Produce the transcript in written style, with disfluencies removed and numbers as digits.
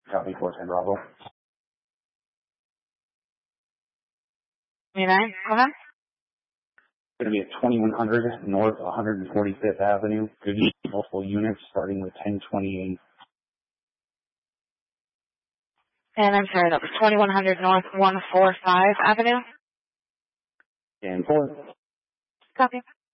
Copy 410 Bravo. 29, go ahead. Going to be at 2100 North 145th Avenue. Could be multiple units starting with 1028. And I'm sorry, that was 2100 North 145 Avenue? And 4. Copy.